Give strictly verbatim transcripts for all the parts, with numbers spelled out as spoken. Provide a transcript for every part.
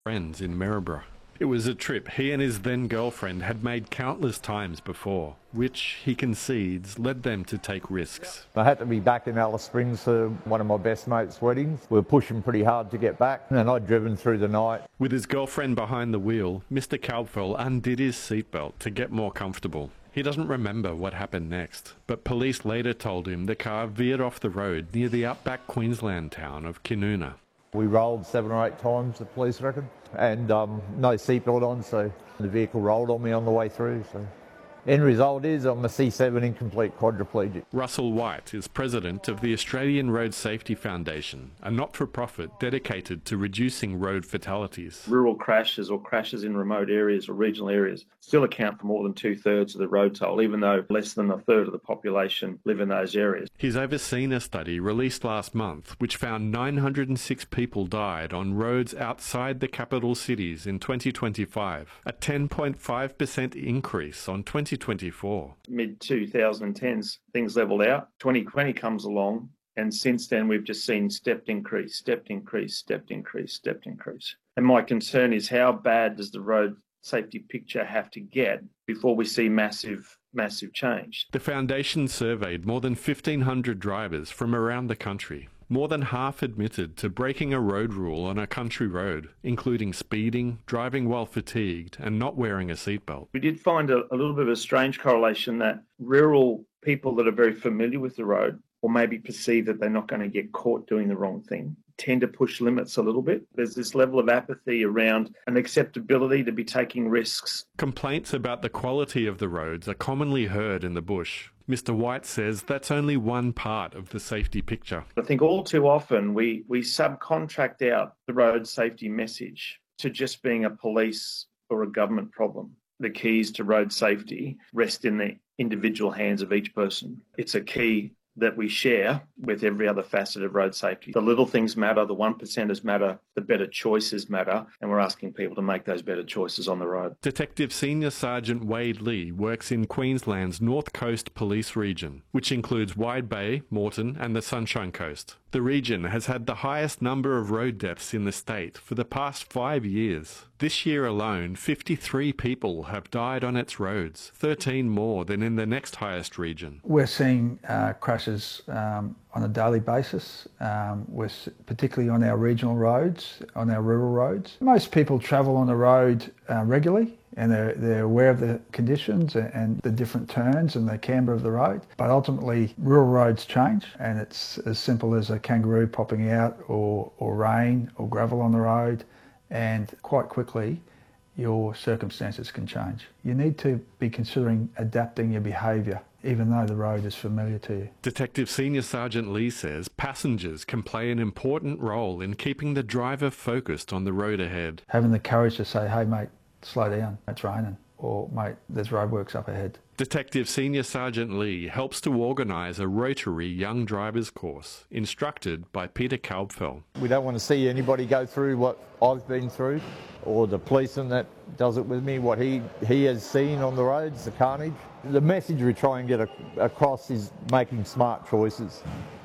friends in Maryborough. It was a trip he and his then-girlfriend had made countless times before, which, he concedes, led them to take risks. I had to be back in Alice Springs for one of my best mates' weddings. We were pushing pretty hard to get back, and I'd driven through the night. With his girlfriend behind the wheel, Mister Kalbfell undid his seatbelt to get more comfortable. He doesn't remember what happened next, but police later told him the car veered off the road near the outback Queensland town of Kinoona. We rolled seven or eight times, the police reckon, and um, no seatbelt on, so the vehicle rolled on me on the way through. So, end result is I'm a C seven incomplete quadriplegic. Russell White is president of the Australian Road Safety Foundation, a not-for-profit dedicated to reducing road fatalities. Rural crashes or crashes in remote areas or regional areas still account for more than two-thirds of the road toll, even though less than a third of the population live in those areas. He's overseen a study released last month which found nine hundred six people died on roads outside the capital cities in twenty twenty-five, a ten point five percent increase on twenty twenty-four. mid twenty tens, things levelled out. twenty twenty comes along, and since then we've just seen stepped increase, stepped increase, stepped increase, stepped increase. And my concern is how bad does the road safety picture have to get before we see massive, massive change? The foundation surveyed more than fifteen hundred drivers from around the country. More than half admitted to breaking a road rule on a country road, including speeding, driving while fatigued, and not wearing a seatbelt. We did find a, a little bit of a strange correlation that rural people that are very familiar with the road, or maybe perceive that they're not going to get caught doing the wrong thing, tend to push limits a little bit. There's this level of apathy around an acceptability to be taking risks. Complaints about the quality of the roads are commonly heard in the bush. Mister White says that's only one part of the safety picture. I think all too often we, we subcontract out the road safety message to just being a police or a government problem. The keys to road safety rest in the individual hands of each person. It's a key that we share with every other facet of road safety. The little things matter, the one percenters matter, the better choices matter, and we're asking people to make those better choices on the road. Detective Senior Sergeant Wade Lee works in Queensland's North Coast Police Region, which includes Wide Bay, Moreton and the Sunshine Coast. The region has had the highest number of road deaths in the state for the past five years. This year alone, fifty-three people have died on its roads, thirteen more than in the next highest region. We're seeing uh, crashes um, on a daily basis, um, we're particularly on our regional roads, on our rural roads. Most people travel on the road uh, regularly, and they're, they're aware of the conditions and the different turns and the camber of the road. But ultimately, rural roads change, and it's as simple as a kangaroo popping out, or, or rain or gravel on the road, and quite quickly your circumstances can change. You need to be considering adapting your behaviour, even though the road is familiar to you. Detective Senior Sergeant Lee says passengers can play an important role in keeping the driver focused on the road ahead. Having the courage to say, hey mate, slow down, it's raining, or mate, there's roadworks up ahead. Detective Senior Sergeant Lee helps to organise a Rotary Young Drivers course, instructed by Peter Kalbfell. We don't want to see anybody go through what I've been through, or the policeman that does it with me, what he, he has seen on the roads, the carnage. The message we try and get across is making smart choices,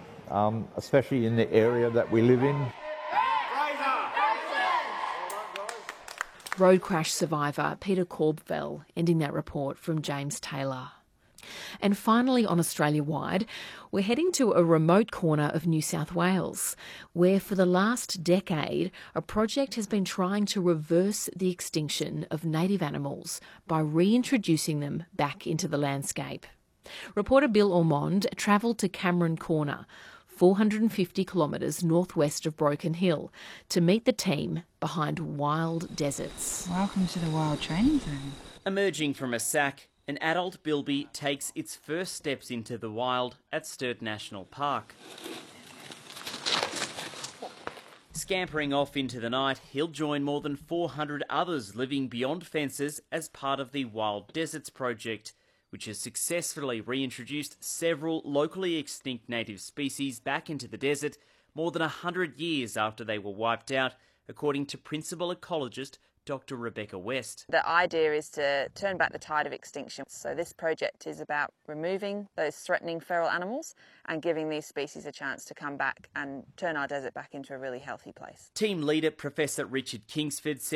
um, especially in the area that we live in. Road crash survivor Peter Kalbfell, ending that report from James Taylor. And finally, on Australia-wide, we're heading to a remote corner of New South Wales, where for the last decade, a project has been trying to reverse the extinction of native animals by reintroducing them back into the landscape. Reporter Bill Ormond travelled to Cameron Corner, four hundred fifty kilometres northwest of Broken Hill, to meet the team behind Wild Deserts. Welcome to the Wild Training Zone. Emerging from a sack, an adult bilby takes its first steps into the wild at Sturt National Park. Scampering off into the night, he'll join more than four hundred others living beyond fences as part of the Wild Deserts project, which has successfully reintroduced several locally extinct native species back into the desert more than one hundred years after they were wiped out, according to principal ecologist Doctor Rebecca West. The idea is to turn back the tide of extinction. So this project is about removing those threatening feral animals and giving these species a chance to come back and turn our desert back into a really healthy place. Team leader Professor Richard Kingsford said